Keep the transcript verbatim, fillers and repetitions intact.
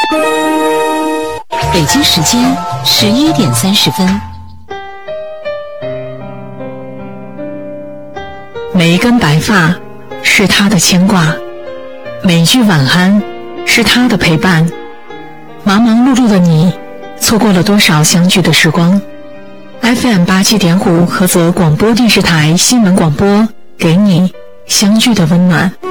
北京时间十一点三十分。 每一根白发是他的牵挂，每一句晚安是他的陪伴。忙忙碌碌的你，错过了多少相聚的时光。 F M 八七点五菏泽广播电视台新闻广播，给你相聚的温暖。